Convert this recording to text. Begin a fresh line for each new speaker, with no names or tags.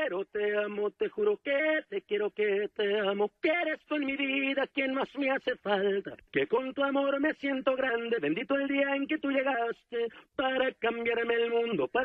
quiero, te amo, te juro que te quiero, que te amo, que eres tú en mi vida quien más me hace falta, que con tu amor me siento grande, bendito el día en que tú llegaste para cambiarme el mundo, para